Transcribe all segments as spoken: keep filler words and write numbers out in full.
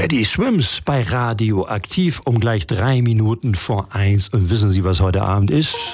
Teddy Swims bei Radioaktiv um gleich drei Minuten vor eins. Und wissen Sie, was heute Abend ist?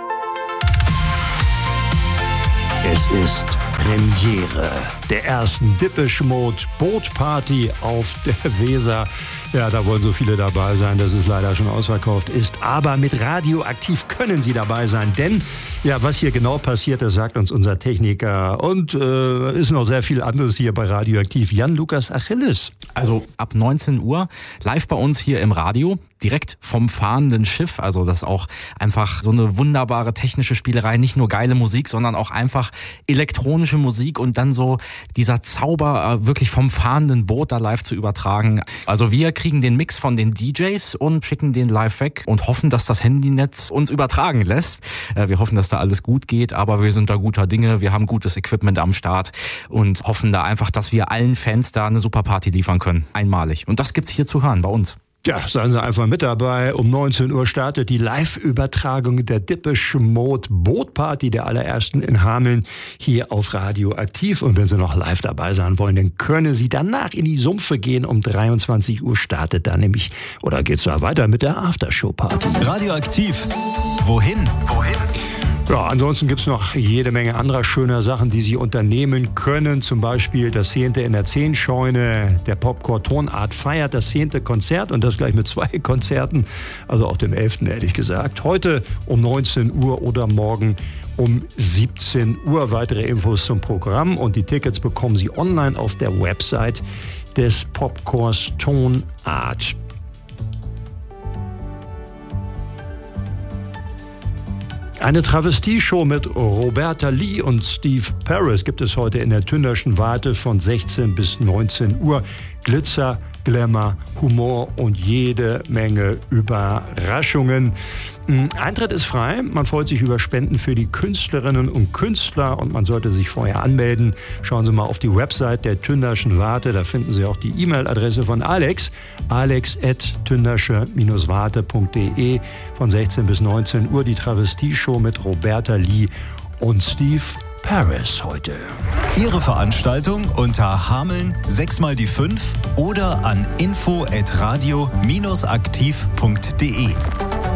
Es ist Premiere der ersten Depeche Mode Bootparty auf der Weser. Ja, da wollen so viele dabei sein, dass es leider schon ausverkauft ist. Aber mit Radioaktiv können Sie dabei sein, denn ja, was hier genau passiert, das sagt uns unser Techniker. Und äh, ist noch sehr viel anderes hier bei Radioaktiv. Jan-Lukas Achilles. Also ab neunzehn Uhr live bei uns hier im Radio, direkt vom fahrenden Schiff. Also das ist auch einfach so eine wunderbare technische Spielerei. Nicht nur geile Musik, sondern auch einfach elektronische Musik und dann so dieser Zauber, wirklich vom fahrenden Boot da live zu übertragen. Also wir kriegen den Mix von den D Js und schicken den live weg und hoffen, dass das Handynetz uns übertragen lässt. Wir hoffen, dass da alles gut geht, aber wir sind da guter Dinge. Wir haben gutes Equipment am Start und hoffen da einfach, dass wir allen Fans da eine super Party liefern können. Einmalig. Und das gibt's hier zu hören bei uns. Ja, seien Sie einfach mit dabei. Um neunzehn Uhr startet die Live-Übertragung der Depeche Mode Bootparty, der allerersten in Hameln, hier auf Radioaktiv. Und wenn Sie noch live dabei sein wollen, dann können Sie danach in die Sumpfe gehen. Um dreiundzwanzig Uhr startet dann nämlich, oder geht's da weiter mit der Aftershow-Party. Radioaktiv. Wohin? Wohin? Ja, ansonsten gibt's noch jede Menge anderer schöner Sachen, die Sie unternehmen können. Zum Beispiel das zehnte in der Zehnscheune. Der Popcorn Tonart feiert das zehnte Konzert und das gleich mit zwei Konzerten. Also auch dem elften ehrlich gesagt. Heute um neunzehn Uhr oder morgen um siebzehn Uhr. Weitere Infos zum Programm und die Tickets bekommen Sie online auf der Website des Popcorns Tonart. Eine Travestie-Show mit Roberta Lee und Steve Paris gibt es heute in der Tünderschen Warte von sechzehn bis neunzehn Uhr. Glitzer, Glamour, Humor und jede Menge Überraschungen. Eintritt ist frei. Man freut sich über Spenden für die Künstlerinnen und Künstler und man sollte sich vorher anmelden. Schauen Sie mal auf die Website der Tünderschen Warte. Da finden Sie auch die E-Mail-Adresse von Alex. alex at tündersche warte punkt de von sechzehn bis neunzehn Uhr. Die Travestie-Show mit Roberta Lee und Steve Paris heute. Ihre Veranstaltung unter Hameln sechs mal die fünf oder an info at radio aktiv punkt de.